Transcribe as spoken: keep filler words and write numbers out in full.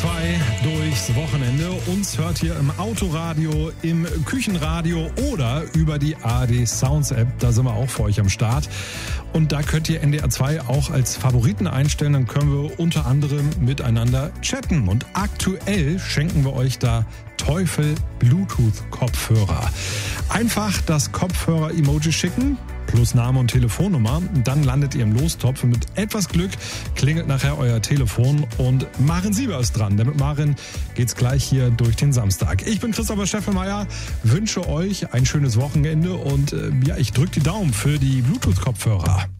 zwei durchs Wochenende. Uns hört ihr im Autoradio, im Küchenradio oder über die A R D Sounds App. Da sind wir auch für euch am Start. Und da könnt ihr N D R zwei auch als Favoriten einstellen. Dann können wir unter anderem miteinander chatten. Und aktuell schenken wir euch da Teufel Bluetooth-Kopfhörer. Einfach das Kopfhörer-Emoji schicken, plus Name und Telefonnummer. Dann landet ihr im Lostopf und mit etwas Glück klingelt nachher euer Telefon und Maren Sieber ist dran. Denn mit Maren geht's gleich hier durch den Samstag. Ich bin Christopher Steffenmeier, wünsche euch ein schönes Wochenende und äh, ja, ich drücke die Daumen für die Bluetooth-Kopfhörer.